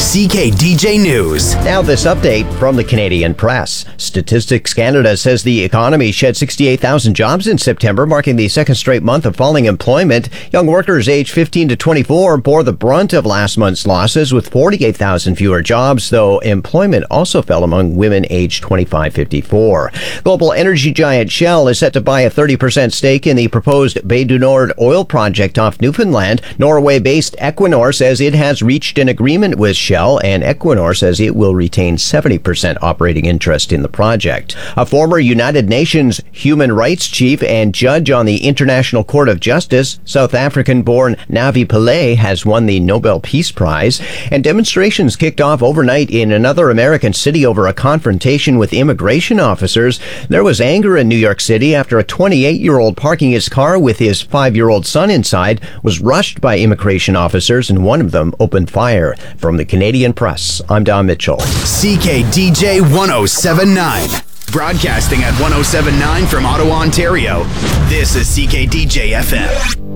CKDJ News. Now this update from the Canadian Press. Statistics Canada says the economy shed 68,000 jobs in September, marking the second straight month of falling employment. Young workers aged 15 to 24 bore the brunt of last month's losses with 48,000 fewer jobs, though employment also fell among women aged 25-54. Global energy giant Shell is set to buy a 30% stake in the proposed Bay du Nord oil project off Newfoundland. Norway-based Equinor says it has reached an agreement with Shell, and Equinor says it will retain 70% operating interest in the project. A former United Nations human rights chief and judge on the International Court of Justice, South African-born Navi Pillay, has won the Nobel Peace Prize. And demonstrations kicked off overnight in another American city over a confrontation with immigration officers. There was anger in New York City after a 28-year-old parking his car with his 5-year-old son inside was rushed by immigration officers, and one of them opened fire. From the Canadian Press, I'm Don Mitchell. CKDJ 1079. Broadcasting at 1079 from Ottawa, Ontario. This is CKDJ FM.